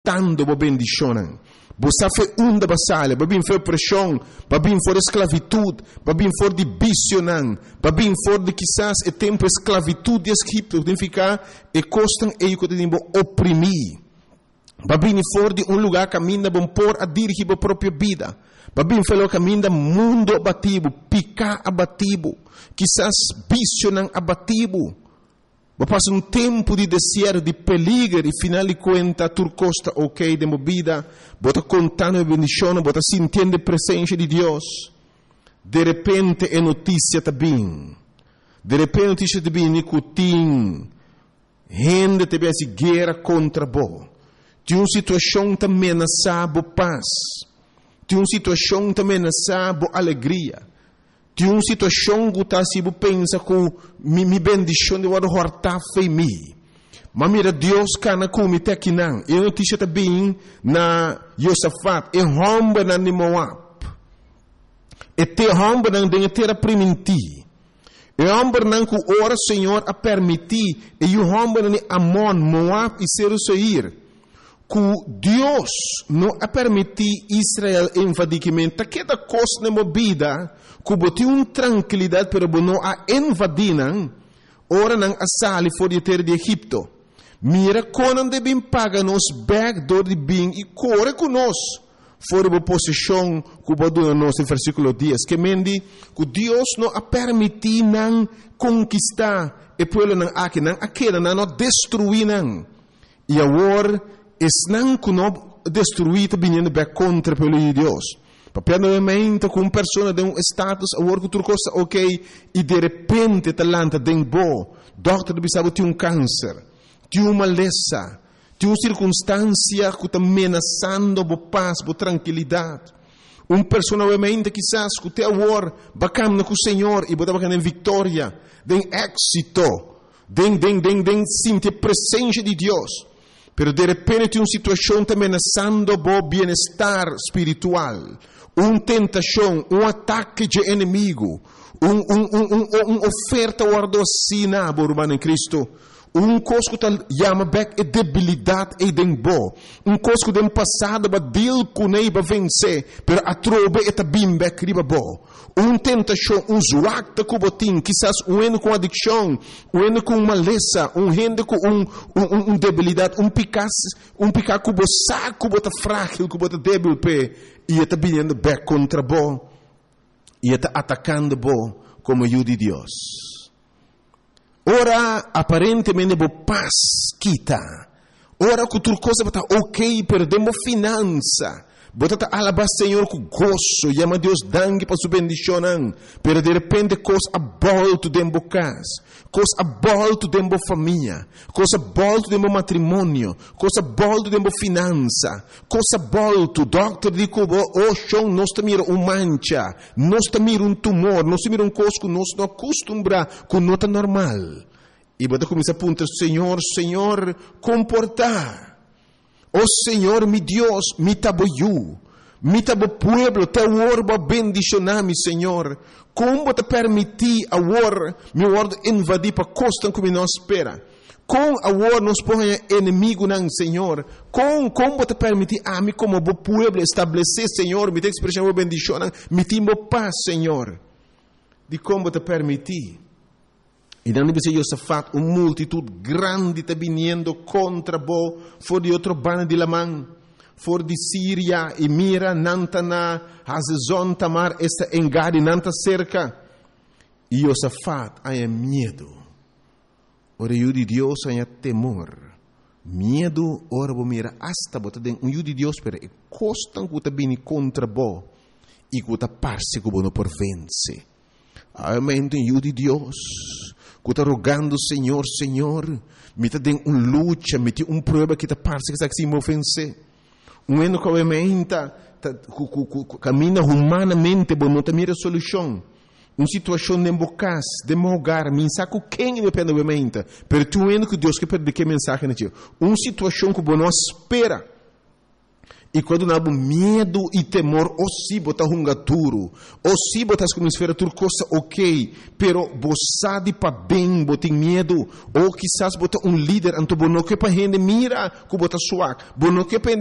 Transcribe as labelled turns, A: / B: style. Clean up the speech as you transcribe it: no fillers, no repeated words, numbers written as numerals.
A: tando bo bendicionan. Você foi da batalha, babin foi pressão, babin for esclavitud, babin for de bicionan, babin for de quizás e tempo esclavitud de Egipto, tem ficar e costam e que tem oprimir. Babin for de lugar caminha bom por a dirigir a própria vida. Babin foi o caminho mundo abatido, picar abatido, quizás bicionan abatido. Passa tempo de deserto, de peligro, e final de conta, tu costa ok de vida, bota contando a bendição, bota sentindo a presença de Deus. De repente é notícia também. De repente notícia também, nicotim, gente te vê guerra contra bo. Tem uma situação também ameaçar bo paz. Tem uma situação também ameaçar bo alegria. Tem uma situação que você pensa que me bendição de wado horta foi mi. Mas mira Deus cana com me te aqui não. E notícia também na Josafat e romba na Moab. E te romba na denga terra primiti. E romba na que ora Senhor a permitir e o romba na Amon, Moab e Seir. Que Deus não a permitir Israel invadimento. Que da coisa na vida que botou uma tranquilidade para não a invadir, ora não a sair fora de terra de Egipto. Mira quando devem pagar nos backdoor de bem e corre conosco fora da posição que botou nos no versículo 10. Que mendi que Deus não a permitir não conquistar e pelo não aqui não aquela não destruir não. E agora não que não destruir também back contra pelo Deus. Papel novamente com uma pessoa de status, agora que tu costa ok, e de repente talanta den bo, doctor de bisabo tem câncer, tem uma maleza, tem uma circunstância que está ameaçando a paz, a tranquilidade. Uma pessoa novamente quizás que te agora bacana com o Senhor e botar bacana em vitória, den éxito, den sentir a presença de Deus. Pero de repente tem uma situação também ameaçando o bem-estar espiritual. Uma tentação, ataque de inimigo, oferta guardocina, irmão em Cristo. Coisa que chama back é debilidade e dembo. Coisa que tem passado para deal com ele para vencer, pero a trobe é também back riba bo. Tentação, zuacta que botim, quizás com adicção, com maleza, gente com debilidade, picar que você que bota frágil, que bota débil pé, e está vindo back contra bo, e está atacando bo como ajuda de Deus. Ora, aparentemente, bo paz quita. Ora, que outra coisa está ok, perdemos finança. Bota alabar Senhor com gozo, chama Deus dangue para sua bendição, pero de repente coisa abolto dentro da casa, coisa abolto dentro da família, coisa abolto dentro do matrimônio, coisa abolto dentro da finança, coisa abolto, doctor diz que o chão nós mira mancha, nós mira tumor, nós mira coisa que nós não acostumbra com nota normal. E bota começa a apontar, Senhor, comportar. Oh Senhor, mi Deus, mi taboyu, mi tabo pueblo, te orba bendicionar-me, Senhor. Como te permitir agora, mi word invadir para costa como nós espera. Com agora nos põe inimigo não, Senhor. Como te permitir a mim como bo pueblo estabelecer, Senhor, mi te expressão bo bendicionar, mi timbo paz, Senhor. De como te permitir. E não deve ser Josafat, uma multitud grande está vindo contra bo, for de outro bando de Lamã, for de Síria, e mira, Nantana, Hazezon, Tamar, esta engade, Nanta cerca. E Josafat, há medo. Ora, o de Deus, há temor. Medo, ora, mira, hasta bota den, o de Deus, pero é costan que está vindo contra bo, e que está parse que bo não por vence. Amém, o de Deus. Que está rogando, Senhor, me está dando uma luta, me tem uma prova que está parece que está se ofense. Ano que obviamente caminha humanamente, mas não está mira solução. Uma situação de embocas, de mogar, me saco quem me pede obviamente. Pero tu ano que Deus quer perder que mensagem na tia. Uma situação que você não espera. E quando nós temos medo e temor, ou se botar hungaturo, ou se botar como esfera tur coisa ok, pero você de para bem, botar medo, ou quizás botar líder, então não que para gente mira que botar suave, não que para